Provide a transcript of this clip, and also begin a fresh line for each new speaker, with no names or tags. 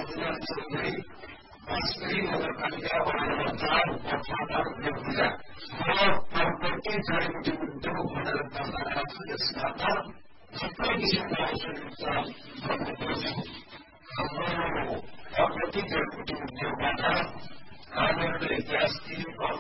दिनांतरी स्त्री नगरपालिका वडाचा प्रॉपर्टी जडीबुटी उद्योग भनेर दर्ता राख्छु। यसबाट सबै किसिमका औषधिका प्रॉपर्टी जडीबुटी उद्योगबाट हामीहरूले ग्यास